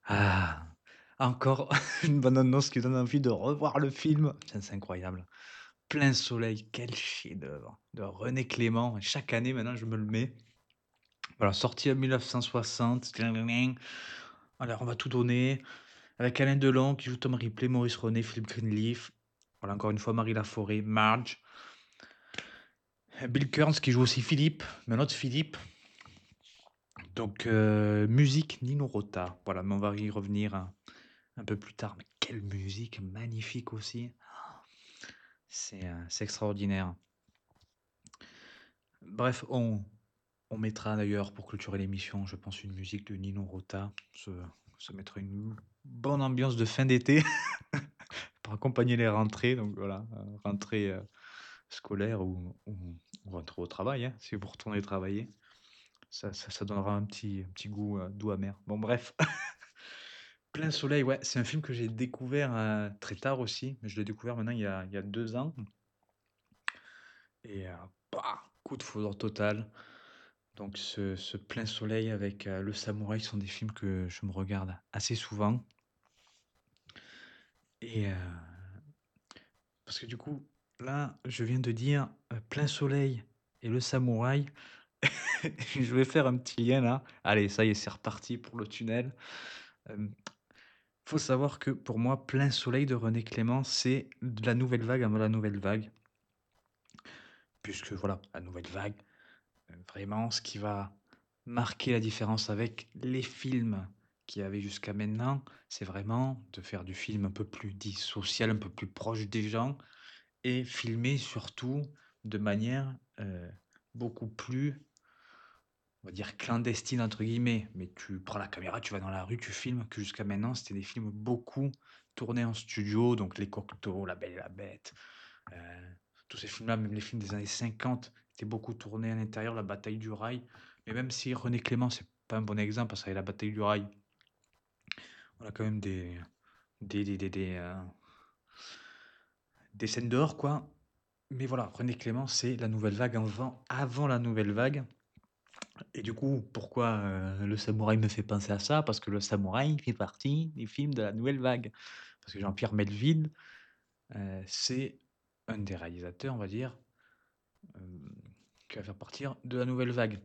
Ah! Encore une bonne annonce qui donne envie de revoir le film. Tiens, c'est incroyable. Plein soleil, quel chef-d'œuvre de René Clément. Chaque année maintenant, je me le mets. Voilà, sorti en 1960. Alors, on va tout donner. Avec Alain Delon qui joue Tom Ripley, Maurice René, Philippe Greenleaf. Voilà, encore une fois, Marie Laforêt, Marge. Bill Kearns qui joue aussi Philippe, mais un autre Philippe. Donc, musique Nino Rota. Voilà, mais on va y revenir un peu plus tard. Mais quelle musique magnifique aussi. C'est extraordinaire. Bref, on mettra d'ailleurs pour clôturer l'émission, je pense, une musique de Nino Rota. Ça mettra une bonne ambiance de fin d'été pour accompagner les rentrées. Donc voilà, rentrée scolaire ou rentrée au travail, hein, si vous retournez travailler. Ça donnera un petit goût doux amer. Bon, bref. Plein soleil, ouais, c'est un film que j'ai découvert très tard aussi. Mais je l'ai découvert maintenant il y a 2 ans. Et coup de foudre total. Donc ce Plein soleil avec, Le Samouraï sont des films que je me regarde assez souvent et parce que du coup, là, je viens de dire, Plein soleil et Le Samouraï. Je vais faire un petit lien là. Allez, ça y est, c'est reparti pour le tunnel. Hem, Faut savoir que pour moi, Plein soleil de René Clément, c'est de la nouvelle vague avant la nouvelle vague. Puisque voilà, la nouvelle vague, vraiment ce qui va marquer la différence avec les films qu'il y avait jusqu'à maintenant, c'est vraiment de faire du film un peu plus dit social, un peu plus proche des gens et filmé surtout de manière, beaucoup plus, on va dire «clandestine» entre guillemets. Mais tu prends la caméra, tu vas dans la rue, tu filmes, que jusqu'à maintenant, c'était des films beaucoup tournés en studio, donc Les Cocteaux, La Belle et la Bête, heu, tous ces films-là, même les films des années 50 étaient beaucoup tournés à l'intérieur, La Bataille du Rail. Mais même si René Clément, c'est pas un bon exemple parce qu'avec La Bataille du Rail, on a quand même des des des des, heu, des scènes dehors, quoi. Mais voilà, René Clément, c'est la nouvelle vague avant la nouvelle vague et du coup, pourquoi, Le Samouraï me fait penser à ça? Parce que Le Samouraï fait partie des films de la nouvelle vague. Parce que Jean-Pierre Melville, c'est un des réalisateurs, on va dire, hem, qui va faire partir de la nouvelle vague.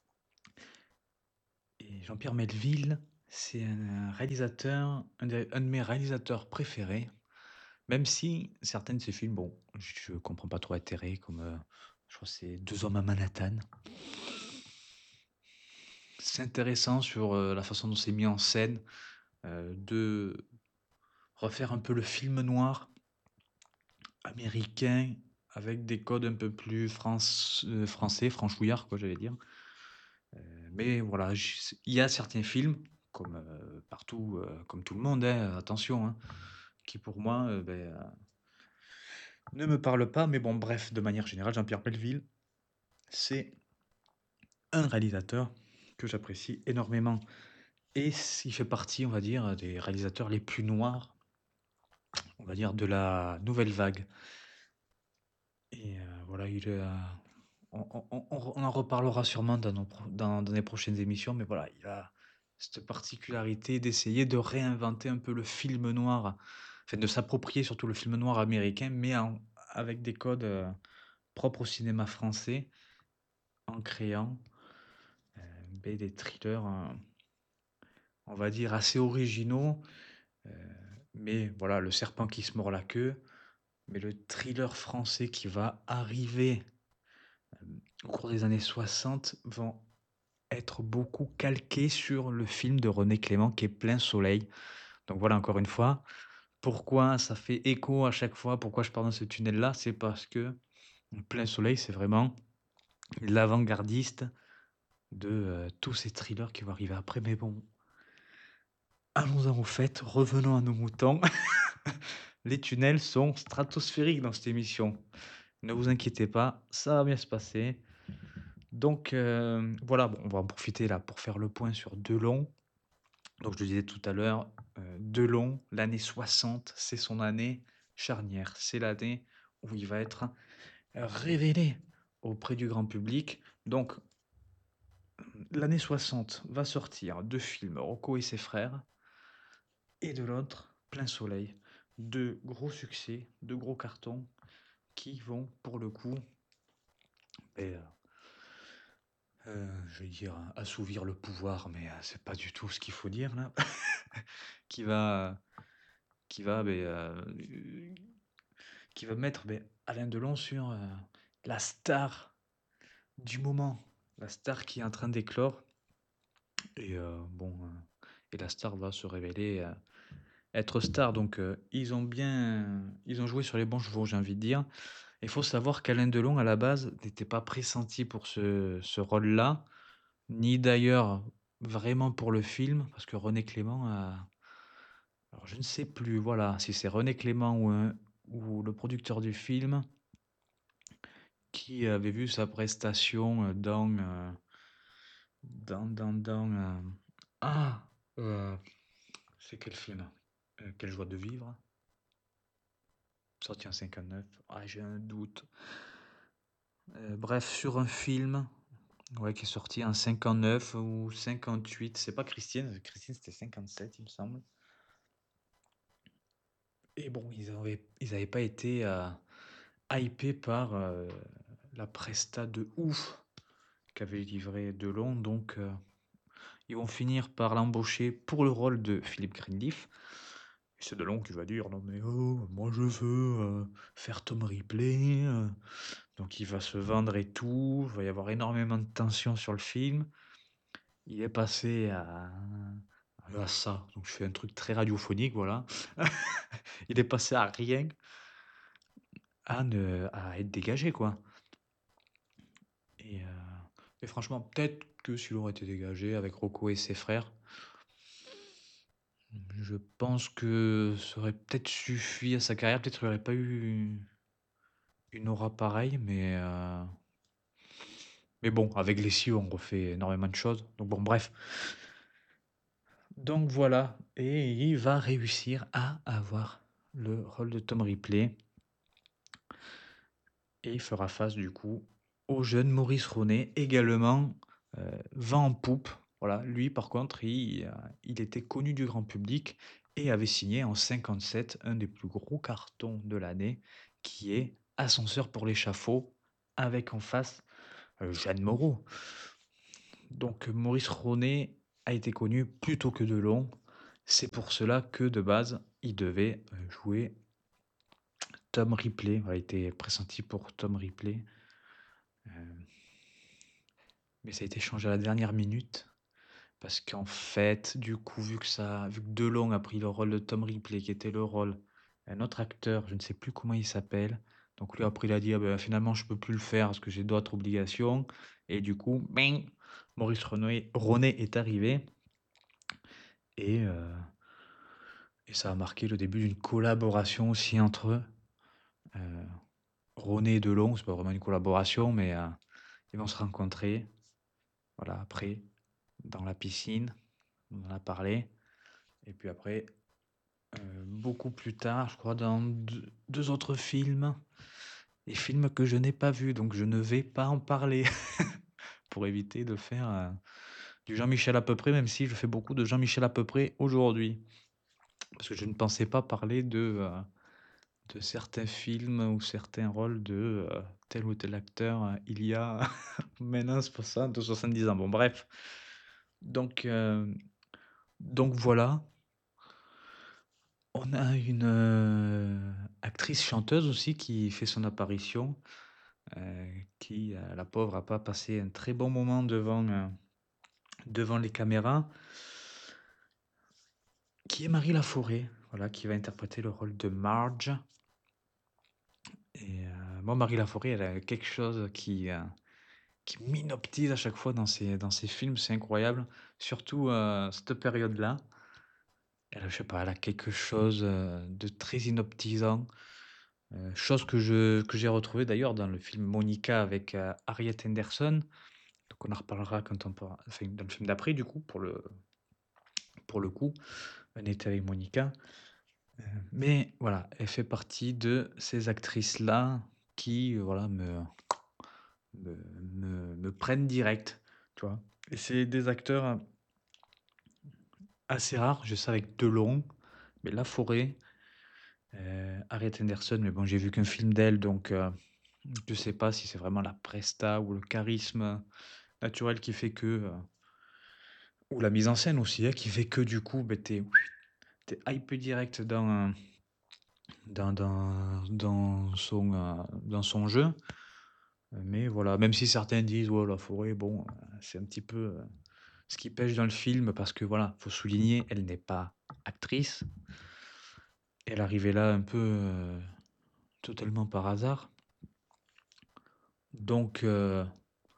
Et Jean-Pierre Melville, c'est un réalisateur, un de mes réalisateurs préférés, même si certains de ses films, bon, je comprends pas trop l'intérêt, comme, je crois que c'est Deux hommes à Manhattan. C'est intéressant sur, la façon dont c'est mis en scène, de refaire un peu le film noir américain avec des codes un peu plus français, franchouillards quoi, j'allais dire. Mais voilà, il y a certains films, comme, partout, comme tout le monde, hein, attention, hein, qui pour moi, ne me parlent pas. Mais bon, bref, de manière générale, Jean-Pierre Pelville, c'est un réalisateur que j'apprécie énormément et il fait partie, on va dire, des réalisateurs les plus noirs, on va dire, de la nouvelle vague et voilà, on en reparlera sûrement dans nos pro dans les prochaines émissions, mais voilà, il a cette particularité d'essayer de réinventer un peu le film noir, enfin de s'approprier surtout le film noir américain, mais avec des codes, propres au cinéma français, en créant, des thrillers, on va dire assez originaux, heu, mais voilà, Le serpent qui se mord la queue, mais le thriller français qui va arriver, au cours des années 60 vont être beaucoup calqués sur le film de René Clément qui est Plein soleil. Donc voilà, encore une fois, pourquoi ça fait écho à chaque fois, pourquoi je pars dans ce tunnel-là, c'est parce que Plein soleil, c'est vraiment l'avant-gardiste de, tous ces thrillers qui vont arriver après. Mais bon, allons-en au fait, revenons à nos moutons. Les tunnels sont stratosphériques dans cette émission. Ne vous inquiétez pas, ça va bien se passer. Donc, voilà, bon, on va en profiter là pour faire le point sur Delon. Donc je le disais tout à l'heure, Delon, l'année 60, c'est son année charnière. C'est l'année où il va être révélé auprès du grand public. Donc l'année 60 va sortir 2 films, Rocco et ses frères, et de l'autre, Plein Soleil. Deux gros succès, deux gros cartons qui vont, pour le coup, ben, je vais dire assouvir le pouvoir, mais c'est pas du tout ce qu'il faut dire là, qui va, qui va, ben, qui va mettre Alain Delon sur la star du moment, la star qui est en train d'éclore. Et et la star va se révéler être star. Donc ils ont joué sur les bons chevaux, j'ai envie de dire. Il faut savoir qu'Alain Delon, à la base, n'était pas pressenti pour ce rôle-là, ni d'ailleurs vraiment pour le film, parce que René Clément a... Alors je ne sais plus, voilà, si c'est René Clément ou le producteur du film qui avait vu sa prestation dans ah! Heu, c'est quel film? Quelle joie de vivre? Sorti en 59. Ah, j'ai un doute. Bref, sur un film, ouais, qui est sorti en 59 ou 58. C'est pas Christine, Christine c'était 57 il me semble. Et bon, ils avaient pas été, hypés par, la presta de ouf qu'avait livré Delon, donc ils vont finir par l'embaucher pour le rôle de Philippe Greenleaf. Et c'est Delon qui va dire: «Non mais oh, moi je veux, faire Tom Ripley», donc il va se vendre et tout, il va y avoir énormément de tension sur le film. Il est passé à ça, donc je fais un truc très radiophonique, voilà. Il est passé à rien, à être dégagé, quoi. Et heu et franchement, peut-être que s'il aurait été dégagé avec Rocco et ses frères, je pense que ça aurait peut-être suffi à sa carrière. Peut-être qu'il aurait pas eu une aura pareille, mais bon, avec les Sioux, on refait énormément de choses. Donc bon, bref. Donc voilà, et il va réussir à avoir le rôle de Tom Ripley et il fera face du coup au jeune Maurice Ronet, également vent en poupe. Voilà, lui par contre, il était connu du grand public et avait signé en 57 un des plus gros cartons de l'année, qui est Ascenseur pour l'échafaud, avec en face Jeanne Moreau. Donc Maurice Ronet a été connu plus tôt que Delon. C'est pour cela que de base, il devait jouer Tom Ripley. Voilà, il était pressenti pour Tom Ripley. Euh, mais ça a été changé à la dernière minute. Parce qu'en fait, du coup, vu que Delon a pris le rôle de Tom Ripley, qui était le rôle d'un autre acteur, je ne sais plus comment il s'appelle. Donc lui, après, il a dit: ah ben, finalement, je peux plus le faire parce que j'ai d'autres obligations. Et du coup, bing, Maurice Ronet est arrivé. Et, euh, et ça a marqué le début d'une collaboration aussi entre eux. Ronet et Delon, c'est pas vraiment une collaboration, mais ils vont se rencontrer. Voilà, après, dans la piscine, on en a parlé. Et puis après, beaucoup plus tard, je crois, dans deux autres films, des films que je n'ai pas vus, donc je ne vais pas en parler pour éviter de faire du Jean-Michel à peu près, même si je fais beaucoup de Jean-Michel à peu près aujourd'hui. Parce que je ne pensais pas parler de certains films ou certains rôles de tel ou tel acteur il y a maintenant 60 ou 70 ans. Bon, bref. Donc, euh, donc voilà. On a une actrice chanteuse aussi qui fait son apparition, qui, la pauvre, a pas passé un très bon moment devant les caméras, qui est Marie Laforêt, voilà, qui va interpréter le rôle de Marge. Et moi, Marie Laforêt, elle a quelque chose qui m'inoptise à chaque fois dans ses films, c'est incroyable. Surtout cette période-là. Je sais pas, elle a quelque chose de très inoptisant. Chose que j'ai retrouvée d'ailleurs dans le film Monica avec Harriet Henderson. Donc on en reparlera quand on pourra, enfin, dans le film d'après, du coup, pour le coup, On était avec Monica. Mais voilà, elle fait partie de ces actrices-là qui, voilà, me prennent direct, tu vois. Et c'est des acteurs assez rares, je sais avec Delon. mais La Forêt, Harriet Henderson, mais bon, j'ai vu qu'un film d'elle, donc je sais pas si c'est vraiment la presta ou le charisme naturel qui fait que, ou la mise en scène aussi, hein, qui fait que du coup, beh, tu hypé direct dans son jeu. Mais voilà, même si certains disent: «Ouais, La Forêt, bon, c'est un petit peu, ce qui pèche dans le film», parce que voilà, faut souligner, elle n'est pas actrice. Elle arrivait là un peu, totalement par hasard. Donc heu,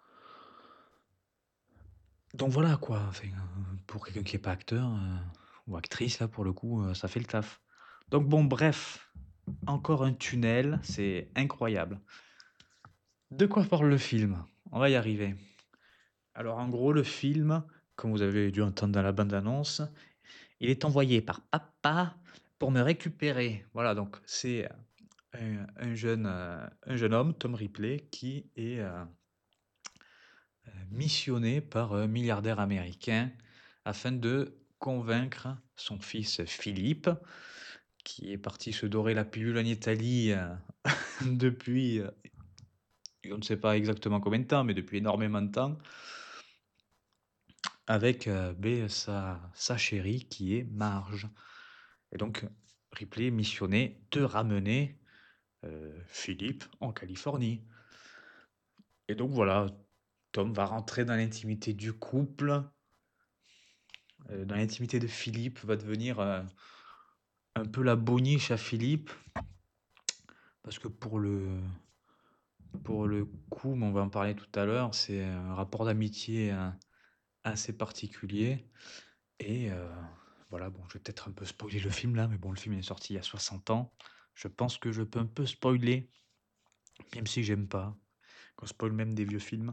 donc voilà quoi, enfin, pour quelqu'un qui est pas acteur, ou actrice là pour le coup, ça fait le taf. Donc bon bref, encore un tunnel, c'est incroyable. De quoi parle le film? On va y arriver. Alors en gros le film, comme vous avez dû entendre dans la bande annonce, il est envoyé par papa pour me récupérer. Voilà donc c'est, un jeune homme, Tom Ripley, qui est, missionné par un milliardaire américain afin de convaincre son fils Philippe, qui est parti se dorer la pilule en Italie, depuis, on ne sait pas exactement combien de temps, mais depuis énormément de temps, avec, sa chérie qui est Marge. Et donc Ripley est missionné de ramener, Philippe en Californie. Et donc voilà, Tom va rentrer dans l'intimité du couple, dans l'intimité de Philippe, va devenir, un peu la boniche à Philippe, parce que pour le coup, mais on va en parler tout à l'heure, c'est un rapport d'amitié, assez particulier et voilà, bon, je vais peut-être un peu spoiler le film là, mais bon, le film est sorti il y a 60 ans. Je pense que je peux un peu spoiler, même si j'aime pas qu'on spoil même des vieux films.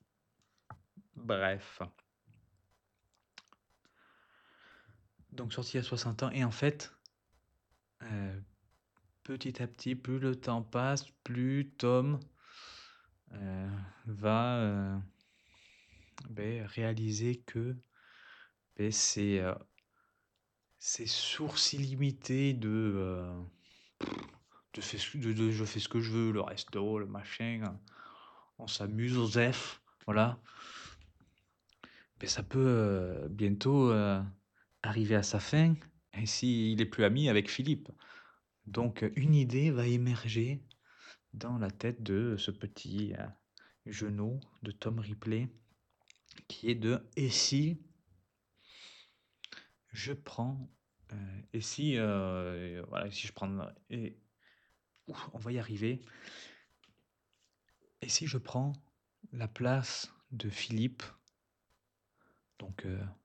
Bref, donc sorti il y a 60 ans et en fait, heu, petit à petit, plus le temps passe, plus Tom, va, réaliser que, c'est, ces sources illimitées de je fais ce que je veux, le resto, le machin, on s'amuse aux F, voilà. Ça peut, bientôt, arriver à sa fin et s'il est plus ami avec Philippe. Donc, une idée va émerger dans la tête de ce petit, genou de Tom Ripley qui est de: «Et si je prends, et si, voilà, si je prends et ouf, on va y arriver. Et si je prends la place de Philippe?» Donc,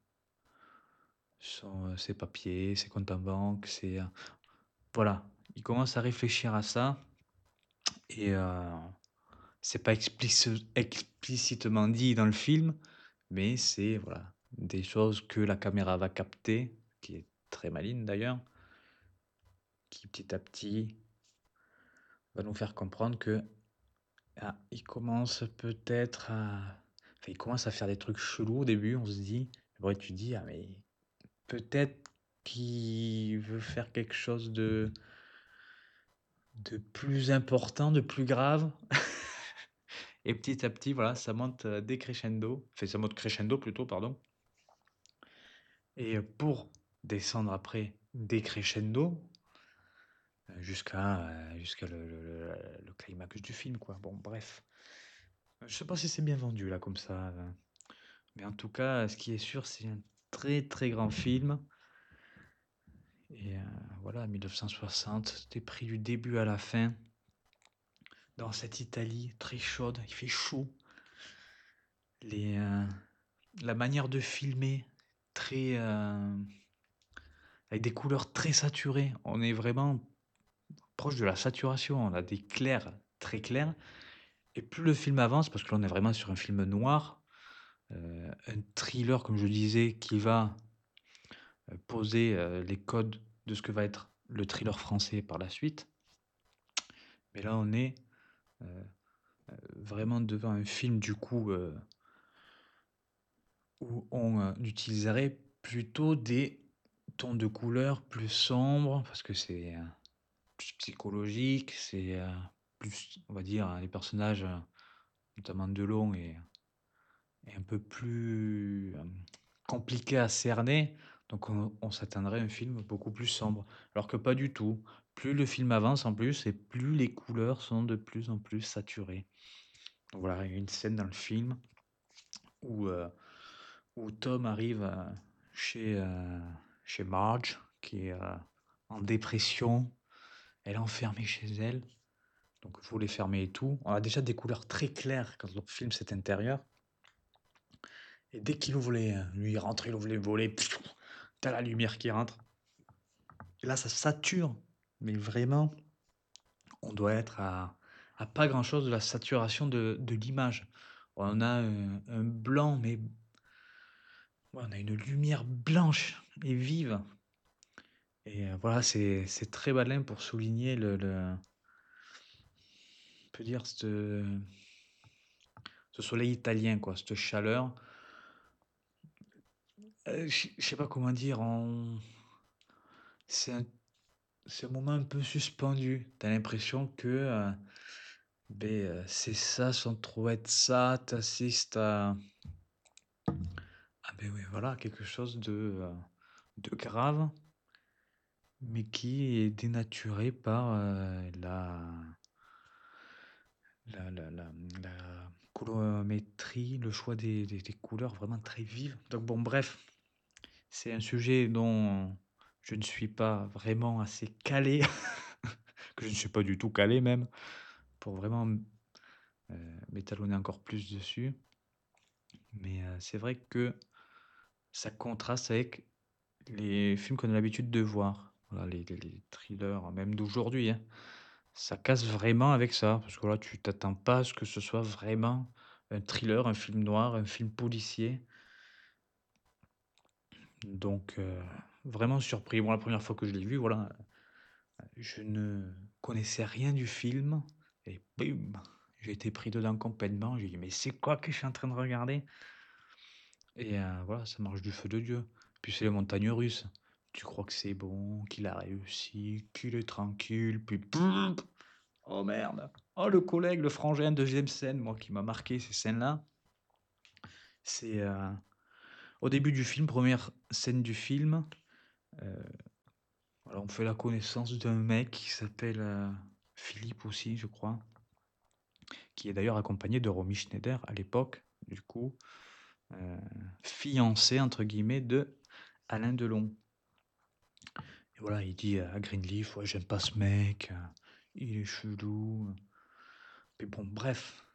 ses papiers, ses comptes en banque, voilà, il commence à réfléchir à ça et c'est pas explicitement dit dans le film, mais c'est, voilà, des choses que la caméra va capter, qui est très maligne d'ailleurs, qui petit à petit va nous faire comprendre que, ah, il commence peut-être à enfin, il commence à faire des trucs chelous au début, on se dit. Ouais, tu te dis: «Ah mais peut-être qu'il veut faire quelque chose de plus important, de plus grave». Et petit à petit, voilà, ça monte, décrescendo, enfin ça monte crescendo plutôt, pardon. Et pour descendre après décrescendo, jusqu'à le climax du film, quoi. Bon bref. Je sais pas si c'est bien vendu là comme ça, mais en tout cas, ce qui est sûr, c'est un très, très grand film et voilà, 1960, c'était pris du début à la fin dans cette Italie très chaude, il fait chaud. Les, la manière de filmer très, avec des couleurs très saturées. On est vraiment proche de la saturation. On a des clairs très clairs et plus le film avance, parce que là on est vraiment sur un film noir, un thriller comme je disais qui va, poser, les codes de ce que va être le thriller français par la suite. Mais là on est, heu vraiment devant un film du coup, où on, utiliserait plutôt des ton de couleur plus sombre parce que c'est, plus psychologique, c'est, plus, on va dire, les personnages, notamment Delon est un peu plus, compliqué à cerner, donc on s'attendrait à un film beaucoup plus sombre. Alors que pas du tout. Plus le film avance en plus et plus les couleurs sont de plus en plus saturées. Donc voilà, il y a une scène dans le film où, où Tom arrive, chez, chez Marge qui est, en dépression. Elle est enfermée chez elle, donc il faut les fermer et tout. On a déjà des couleurs très claires quand on filme cet intérieur. Et dès qu'il ouvre les, lui il rentre, il ouvre les volets, t'as la lumière qui rentre. Et là, ça sature. Mais vraiment, on doit être à pas grand-chose de la saturation de l'image. On a un blanc, mais ouais, on a une lumière blanche et vive. Et voilà, c'est très malin pour souligner on peut dire, ce soleil italien, quoi, cette chaleur. Je sais pas comment dire, c'est un, c'est un moment un peu suspendu. T'as l'impression que c'est ça sans trop être ça. T'assistes à oui, voilà, quelque chose de grave, mais qui est dénaturé par la colorimétrie, le choix des couleurs vraiment très vives. Donc bon, bref, c'est un sujet dont je ne suis pas vraiment assez calé, que je ne suis pas du tout calé même, pour vraiment m'étalonner encore plus dessus. Mais c'est vrai que ça contraste avec les films qu'on a l'habitude de voir. Voilà, les thrillers, même d'aujourd'hui, hein. Ça casse vraiment avec ça, parce que là, tu t'attends pas à ce que ce soit vraiment un thriller, un film noir, un film policier. Donc, vraiment surpris. Bon, la première fois que je l'ai vu, voilà, je ne connaissais rien du film et boum, j'ai été pris dedans complètement. J'ai dit: «Mais c'est quoi que je suis en train de regarder?» Et voilà, ça marche du feu de Dieu. Puis c'est les montagnes russes. Tu crois que c'est bon, qu'il a réussi, qu'il est tranquille, puis boum! Oh merde! Oh le collègue, le frangin, deuxième scène, moi qui m'a marqué ces scènes-là, c'est, au début du film, première scène du film, heu, voilà, on fait la connaissance d'un mec qui s'appelle, Philippe aussi, je crois, qui est d'ailleurs accompagné de Romy Schneider à l'époque, du coup, heu, «fiancé» entre guillemets de Alain Delon. Et voilà, il dit à Greenleaf: «Ouais, j'aime pas ce mec, il est chelou». Mais bon, bref,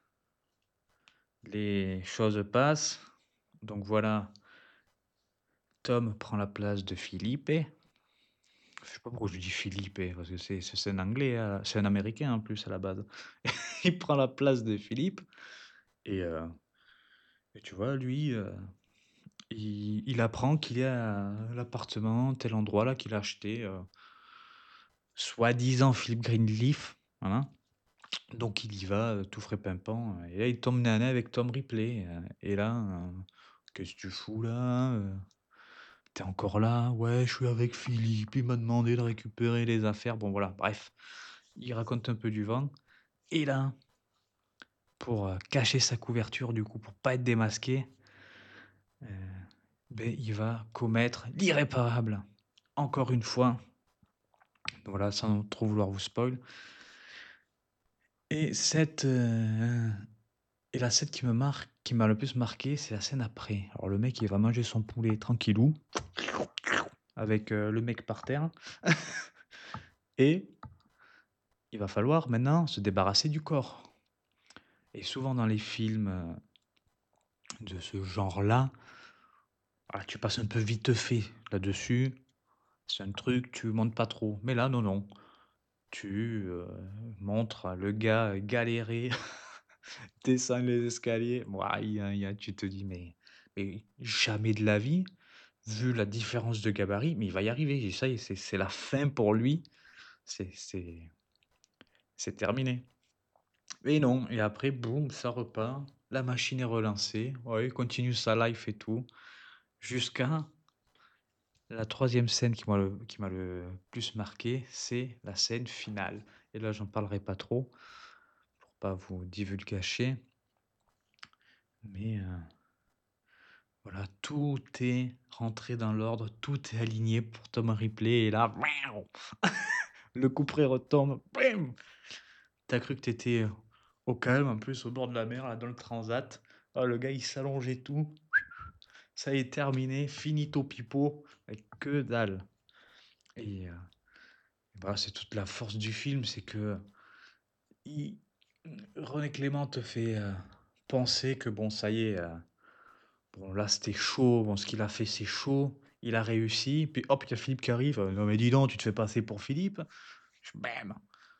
les choses passent. Donc voilà, Tom prend la place de Philippe. Je sais pas pourquoi je dis Philippe, parce que c'est un anglais, c'est un américain en plus à la base. Il prend la place de Philippe et tu vois, lui, il apprend qu'il est à l'appartement, tel endroit là qu'il a acheté, soi-disant Philippe Greenleaf, voilà. Donc il y va, tout frais pimpant, et là il tombe nez à nez avec Tom Ripley, et là, «Qu'est-ce que tu fous là, Tu encore là?» «Ouais, je suis avec Philippe, il m'a demandé de récupérer les affaires». Bon voilà, bref, il raconte un peu du vent et là, pour, cacher sa couverture du coup, pour pas être démasqué, heu, il va commettre l'irréparable. Encore une fois, voilà, sans trop vouloir vous spoil. Et la scène qui m'a le plus marqué, c'est la scène après. Alors le mec, il va manger son poulet tranquillou, avec, le mec par terre et il va falloir maintenant se débarrasser du corps. Et souvent dans les films, de ce genre-là, tu passes un peu vite fait là-dessus. C'est un truc, tu montes pas trop. Mais là, non, non. Tu, montres le gars galérer, descendre les escaliers. Ouah, tu te dis: «Mais jamais de la vie, vu la différence de gabarit, mais il va y arriver, et ça y est, c'est la fin pour lui, c'est c'est c'est terminé». Mais non, et après boum, ça repart, la machine est relancée, ouais, il continue sa life et tout, jusqu'à La troisième scène qui m'a le plus marqué, c'est la scène finale et là, j'en parlerai pas trop pour pas vous divulgacher, mais voilà, tout est rentré dans l'ordre, tout est aligné pour Tom Ripley et là, le couperet retombe, bim! Tu cru que t'étais au calme, en plus, au bord de la mer, là, dans le transat. Ah, le gars, il s'allonge et tout. Ça y est terminé, finito pipo, que dalle et bah, c'est toute la force du film, c'est que il René Clément te fait, penser que bon, ça y est, bon là, c'était chaud, bon ce qu'il a fait, c'est chaud, il a réussi, puis hop, il y a Philippe qui arrive, «Non mais dis donc, tu te fais passer pour Philippe?» Bam!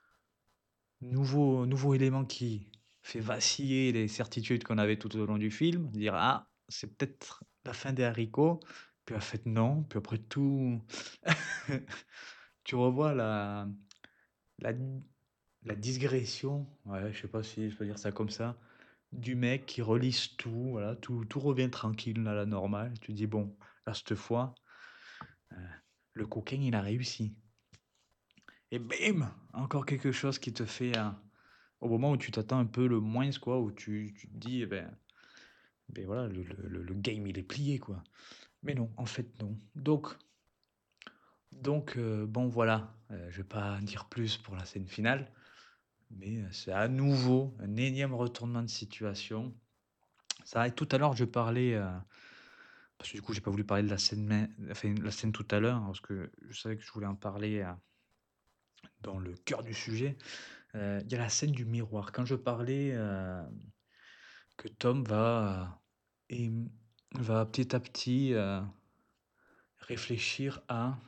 Nouveau élément qui fait vaciller les certitudes qu'on avait tout au long du film, dire: «Ah, c'est peut-être la fin des haricots», puis en fait non, puis après tout tu revois la la digression, ouais, je sais pas si je peux dire ça comme ça, du mec qui relise tout, voilà, tout revient tranquille à la normale. Tu dis: «Bon, là, cette fois, heu, le coquin, il a réussi» et bim! Encore quelque chose qui te fait, au moment où tu t'attends un peu le moins, quoi, où tu te dis: «Eh beh, voilà, le game, il est plié, quoi». Mais non, en fait, non. Donc bon, voilà, je vais pas dire plus pour la scène finale, mais c'est à nouveau un énième retournement de situation. Ça et tout à l'heure, je parlais, parce que du coup, j'ai pas voulu parler de la scène enfin, la scène tout à l'heure, hein, parce que je savais que je voulais en parler, dans le cœur du sujet. Il y a la scène du miroir. Quand je parlais, que Tom va petit à petit, réfléchir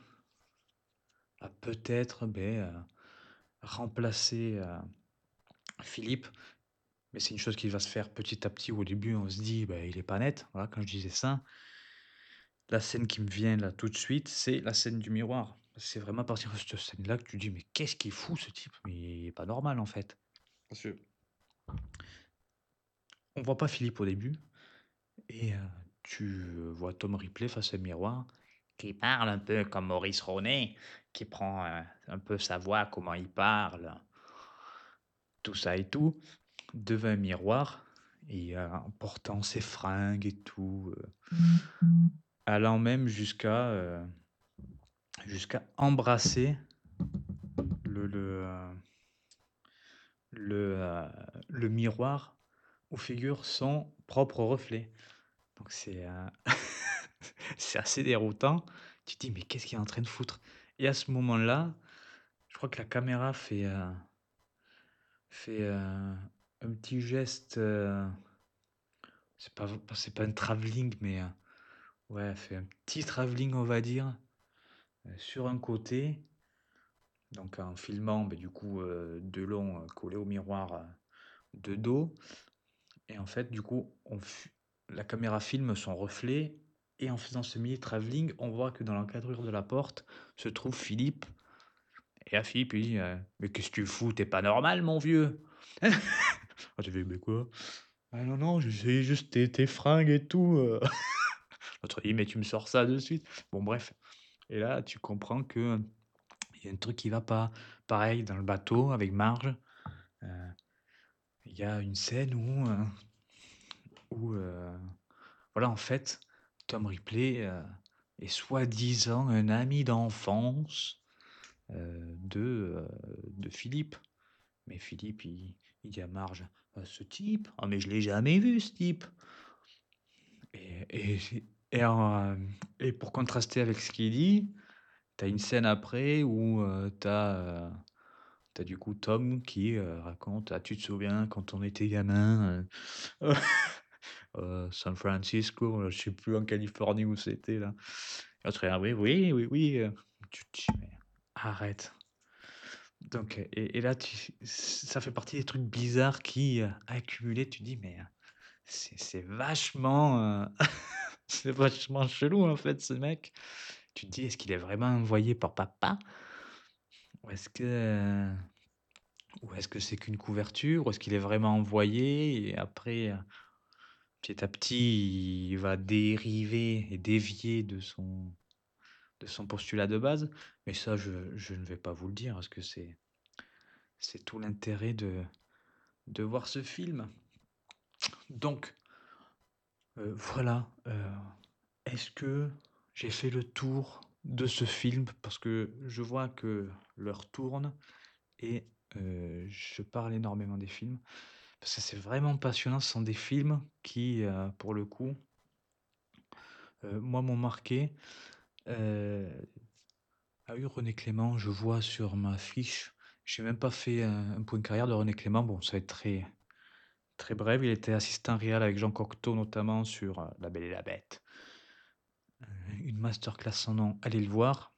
à peut-être, remplacer, Philippe, mais c'est une chose qui va se faire petit à petit. Au début, on se dit: «Beh, il est pas net». Voilà, quand je disais ça. La scène qui me vient là tout de suite, c'est la scène du miroir. C'est vraiment à partir de cette scène-là que tu dis: «Mais qu'est-ce qu'il fout ce type? Mais il est pas normal en fait». Parce qu'on voit pas Philippe au début et tu, vois Tom Ripley face à un miroir qui parle un peu comme Maurice Ronet, qui prend, un peu sa voix, comment il parle, tout ça et tout, devant un miroir et en portant ses fringues et tout, allant même jusqu'à embrasser le le, heu, le miroir où figure son propre reflet. Donc c'est, c'est assez déroutant. Tu te dis: «Mais qu'est-ce qu'il est en train de foutre?» Et à ce moment-là, je crois que la caméra fait un petit geste, c'est pas un travelling, mais, ouais, elle fait un petit travelling, on va dire, sur un côté, donc en filmant, du coup, de long, collé au miroir, de dos. Et en fait, du coup, la caméra filme son reflet et en faisant ce mini travelling, on voit que dans l'encadrure de la porte se trouve Philippe et là, Philippe lui dit, «Mais qu'est-ce que tu fous? Tu pas normal mon vieux?» Ah, tu fais: «Mais quoi?» «Ah non, non, j'essayais juste tes fringues et tout, L'autre dit: «Mais tu me sors ça de suite?» Bon bref et là, tu comprends que il y a un truc qui va pas. Pareil dans le bateau avec Marge, heu, il y a une scène où voilà, en fait, Tom Ripley, est soi-disant un ami d'enfance, de Philippe. Mais Philippe, il dit à Marge: «Ce type? Ah mais je l'ai jamais vu ce type» et pour contraster avec ce qu'il dit, tu as une scène après où, tu as du coup Tom qui, raconte: «Ah tu te souviens quand on était gamin, San Francisco, je sais plus en Californie où c'était là. L'autre: «Ah oui, oui, oui, oui», tu te dis: «Mais arrête». Donc et là ça fait partie des trucs bizarres qui, accumulés, tu dis: «Mais, c'est vachement, c'est vachement chelou en fait ce mec». Tu te dis: «Est-ce qu'il est vraiment envoyé par papa? Ou est-ce que, ou est-ce que c'est qu'une couverture? Ou est-ce qu'il est vraiment envoyé?» Et après, petit à petit, il va dériver et dévier de son postulat de base, mais ça je ne vais pas vous le dire parce que c'est tout l'intérêt de voir ce film. Donc voilà, est-ce que j'ai fait le tour de ce film? Parce que je vois que l'heure tourne et je parle énormément des films, parce que c'est vraiment passionnant. Ce sont des films qui, pour le coup, moi, m'ont marqué. Heu, René Clément, je vois sur ma fiche, j'ai même pas fait un point carrière de René Clément. Bon, ça va être très très bref. Il était assistant réal avec Jean Cocteau notamment sur, La Belle et la Bête. Une masterclass sans nom, allez le voir.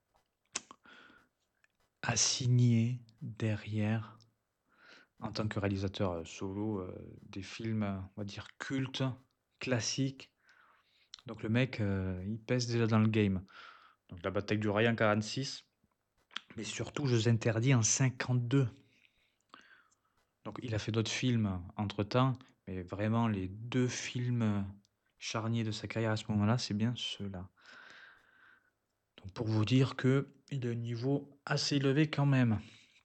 A signé derrière, en tant que réalisateur, solo, des films, on va dire cultes, classiques. Donc le mec, il pèse déjà dans le game. Donc La Bataille du Rail en 46, mais surtout Jeux interdits en 52. Donc il a fait d'autres films entre-temps, mais vraiment les 2 films, charniers de sa carrière à ce moment-là, c'est bien ceux-là. Donc pour vous dire qu'il a un niveau assez élevé quand même.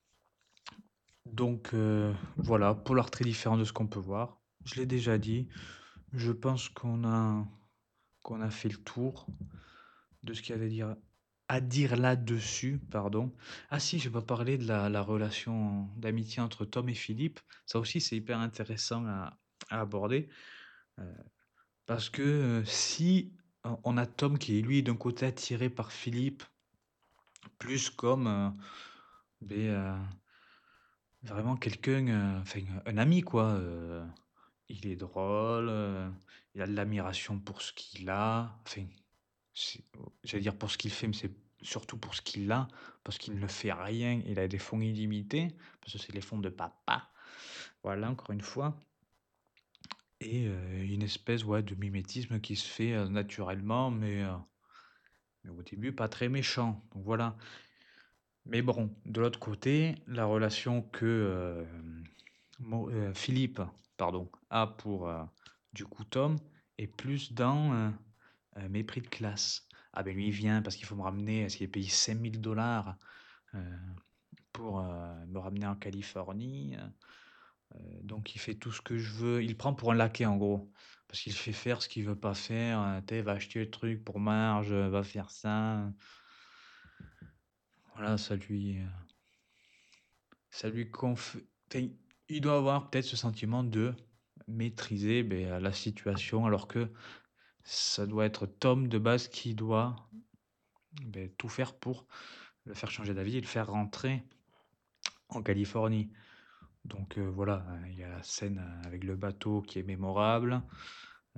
Donc voilà, polar très différent de ce qu'on peut voir. Je l'ai déjà dit, je pense qu'on a fait le tour de ce qu'il y avait à dire là-dessus, pardon. Ah si, je vais pas parler de la relation d'amitié entre Tom et Philippe. Ça aussi, c'est hyper intéressant à aborder, heu, parce que, si on a Tom qui est lui d'un côté attiré par Philippe, plus comme, vraiment quelqu'un, enfin un ami quoi, il est drôle, il a de l'admiration pour ce qu'il a, enfin, j'allais dire pour ce qu'il fait, mais c'est surtout pour ce qu'il a, parce qu'il ne fait rien, il a des fonds illimités, parce que c'est les fonds de papa. Voilà, encore une fois et une espèce, ouais, de mimétisme qui se fait, naturellement, mais au début pas très méchant, donc voilà. Mais bon, de l'autre côté, la relation que, Philippe, pardon, a pour, du coup Tom est plus dans, mépris de classe. Ah ben lui il vient parce qu'il faut me ramener, parce qu'il est payé 5 000 $, pour, me ramener en Californie, donc il fait tout ce que je veux. Il prend pour un laquais en gros, parce qu'il fait faire ce qu'il veut pas faire, tu sais, va acheter le truc pour Marge, va faire ça. Voilà, ça lui conf enfin, il doit avoir peut-être ce sentiment de maîtriser, beh, la situation alors que ça doit être Tom de base qui doit, beh, tout faire pour le faire changer d'avis et le faire rentrer en Californie. Donc voilà, il y a la scène, avec le bateau qui est mémorable, heu,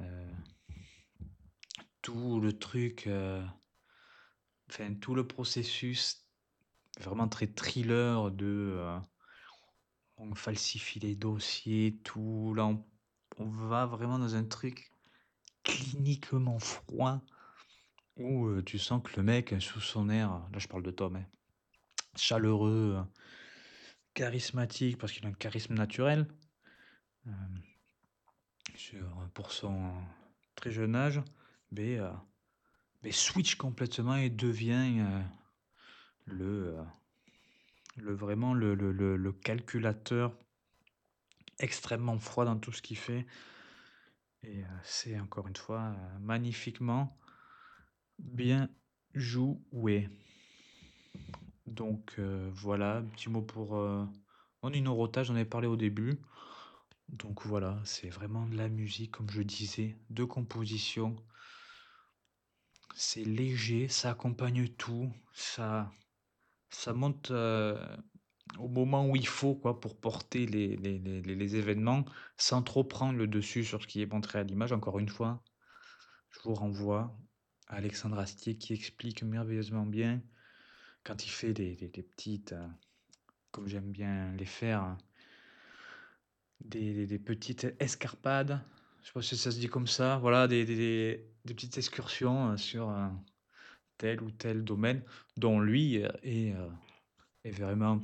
tout le truc, enfin tout le processus vraiment très thriller de, on falsifie les dossiers, tout. Là, on va vraiment dans un truc cliniquement froid où, tu sens que le mec, sous son air, là je parle de Tom, hein, chaleureux, charismatique parce qu'il a un charisme naturel, hem, pour son très jeune âge, beh, switch complètement et devient, le, heu, vraiment le calculateur extrêmement froid dans tout ce qu'il fait et c'est encore une fois, magnifiquement bien joué. Donc voilà, un petit mot pour, mon numérotage, j'en ai parlé au début. Donc voilà, c'est vraiment de la musique, comme je disais, de composition. C'est léger, ça accompagne tout, ça monte, au moment où il faut quoi, pour porter les événements, sans trop prendre le dessus sur ce qui est montré à l'image. Encore une fois, je vous renvoie à Alexandre Astier qui explique merveilleusement bien quand il fait des petites, comme j'aime bien les faire, hein, des petites escarpades, je sais pas si ça se dit comme ça, voilà, des petites excursions, sur, tel ou tel domaine dont lui, est vraiment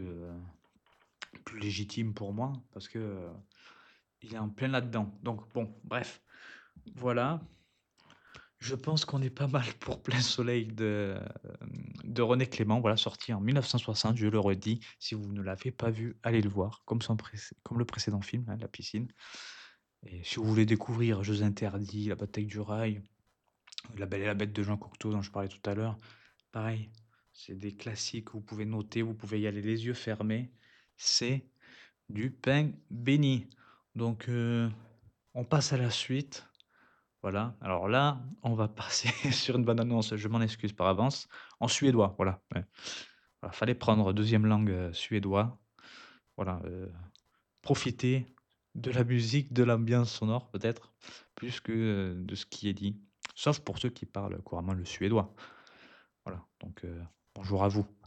plus légitime pour moi parce que, il est en plein là-dedans. Donc bon, bref, voilà. Je pense qu'on est pas mal pour Plein soleil de René Clément, voilà, sorti en 1960, je le redis. Si vous ne l'avez pas vu, allez le voir, comme le précédent film, hein, La piscine. Et si vous voulez découvrir Jeux interdits, La bataille du rail, La Belle et la Bête de Jean Cocteau dont je parlais tout à l'heure, pareil, c'est des classiques, vous pouvez noter, vous pouvez y aller les yeux fermés. C'est du pain béni. Donc, on passe à la suite. Voilà, alors là, on va passer sur une bonne annonce, je m'en excuse par avance. En suédois, voilà, ouais. Voilà, fallait prendre deuxième langue, suédois. Voilà, profiter de la musique, de l'ambiance sonore peut-être, plus que, de ce qui est dit. Sauf pour ceux qui parlent couramment le suédois. Voilà, donc bonjour à vous.